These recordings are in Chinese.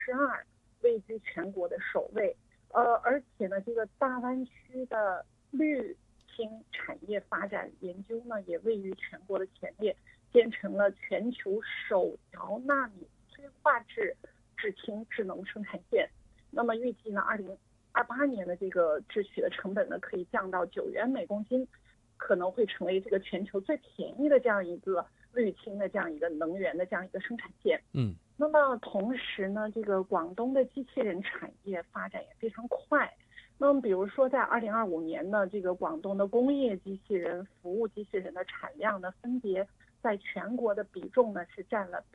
2，位居全国的首位。而且呢，这个大湾区的绿氢产业发展研究呢，也位于全国的前列，建成了全球首条纳米催化制氢智能生产线。那么预计呢，2028年的这个制取的成本呢，可以降到9元每公斤，可能会成为这个全球最便宜的这样一个绿氢的这样一个能源的这样一个生产线。那么同时呢，这个广东的机器人产业发展也非常快。那么比如说在2025年呢，这个广东的工业机器人、服务机器人的产量呢，分别在全国的比重呢是占了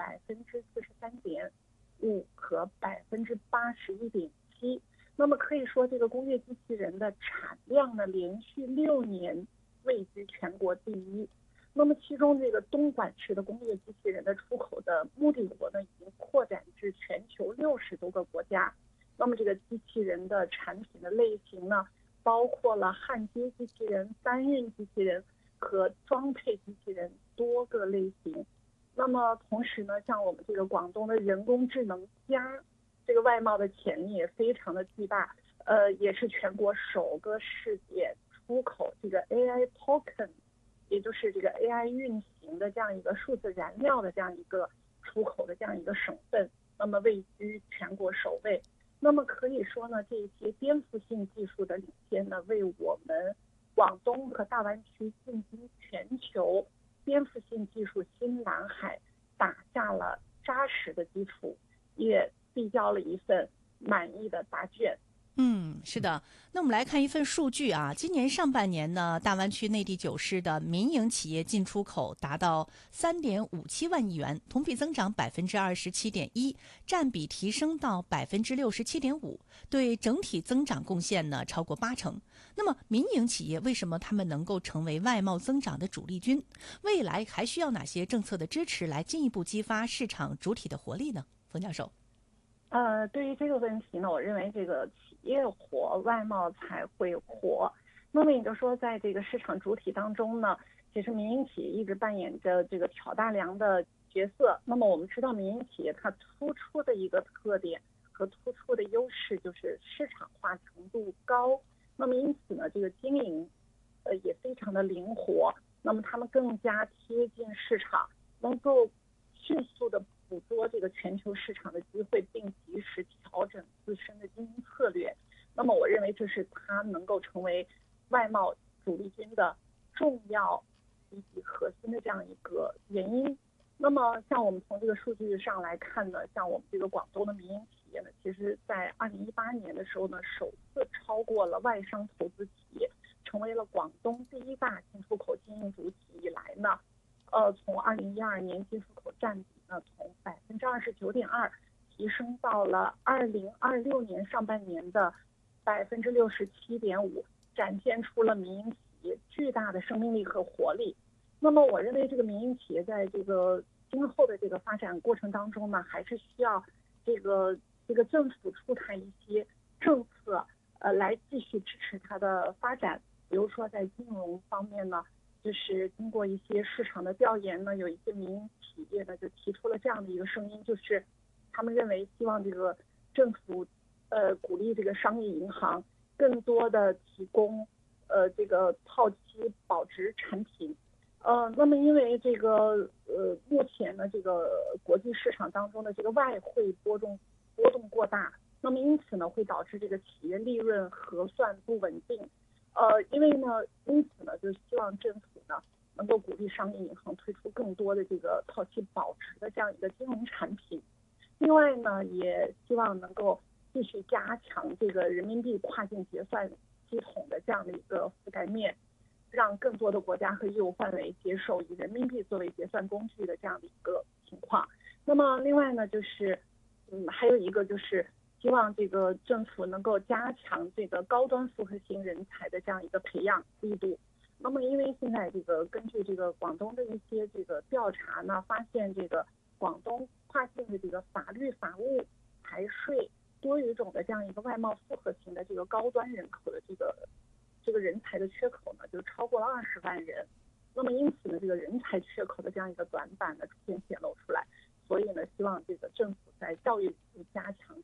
43.5%和81.7%。那么可以说，这个工业机器人的产量呢，连续6年位居全国第一。那么其中这个东莞市的工业机器人的出口的目的国呢，已经扩展至全球60多个国家。那么这个机器人的产品的类型呢，包括了焊接机器人、搬运机器人和装配机器人多个类型。那么同时呢，像我们这个广东的人工智能加这个外贸的潜力也非常的巨大，也是全国首个试点出口这个 AI token， 也就是这个 AI 运行的这样一个数字燃料的这样一个出口的这样一个省份，那么位居全国首位。那么可以说呢，这些颠覆性技术的领先呢，为我们广东和大湾区进军全球颠覆性技术新蓝海打下了扎实的基础，也递交了一份满意的答卷。 是的。那我们来看一份数据啊，今年上半年呢，大湾区内地9市的民营企业进出口达到3.57万亿元，同比增长27.1%，占比提升到67.5%，对整体增长贡献呢超过80%。那么民营企业为什么他们能够成为外贸增长的主力军？未来还需要哪些政策的支持来进一步激发市场主体的活力呢？冯教授。 对于这个问题呢，我认为这个企业活，外贸才会活。那么也就是说，在这个市场主体当中呢，其实民营企业一直扮演着这个挑大梁的角色。那么我们知道，民营企业它突出的一个特点和突出的优势就是市场化程度高。那么因此呢，这个经营也非常的灵活。那么他们更加贴近市场，能够迅速的捕捉这个全球市场的机会，并及时调整自身的经营策略。那么我认为这是它能够成为外贸主力军的重要以及核心的这样一个原因。那么像我们从这个数据上来看呢，像我们这个广东的民营企业呢，其实在2018年的时候呢，首次超过了外商投资企业，成为了广东第一大进出口经营主体以来呢，从2012年进出口占比呢，从29.2%提升到了2026年上半年的67.5%，展现出了民营企业巨大的生命力和活力。那么我认为这个民营企业在这个今后的这个发展过程当中呢，还是需要这个政府出台一些政策，来继续支持它的发展。比如说在金融方面呢，就是经过一些市场的调研呢，有一些民营企业呢就提出了这样的一个声音，就是他们认为希望这个政府鼓励这个商业银行更多的提供这个套期保值产品。那么因为这个目前呢这个国际市场当中的这个外汇波动过大，那么因此呢会导致这个企业利润核算不稳定。因此呢就希望政府呢能够鼓励商业银行推出更多的这个套期保值的这样一个金融产品。另外呢也希望能够继续加强这个人民币跨境结算系统的这样的一个覆盖面，让更多的国家和业务范围接受以人民币作为结算工具的这样的一个情况。那么另外呢就是还有一个就是希望这个政府能够加强这个高端复合型人才的这样一个培养力度。那么因为现在这个根据这个广东的一些这个调查呢，发现这个广东跨境的这个法律法务财税多语种的这样一个外贸复合型的这个高端人口的这个人才的缺口呢就超过了20万人。那么因此呢这个人才缺口的这样一个短板呢逐渐显露出来。 所以呢，希望这个政府在教育加强